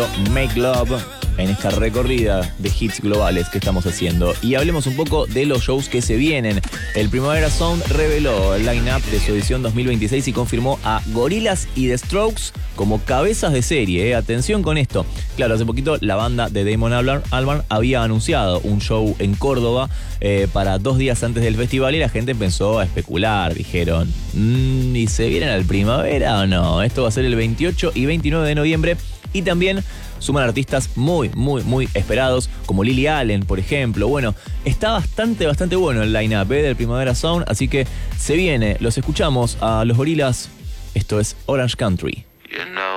Make Love en esta recorrida de hits globales que estamos haciendo. Y hablemos un poco de los shows que se vienen. El Primavera Sound reveló el line-up de su edición 2026 y confirmó a Gorillaz y The Strokes como cabezas de serie. Atención con esto. Claro, hace poquito la banda de Damon Albarn había anunciado un show en Córdoba para 2 días antes del festival y la gente empezó a especular. Dijeron, ¿y se vienen al Primavera o no? Esto va a ser el 28 y 29 de noviembre. Y también suman artistas muy esperados, como Lily Allen, por ejemplo. Bueno, está bastante bueno el line-up del Primavera Sound, así que se viene. Los escuchamos a los Gorillaz. Esto es Orange Country. You know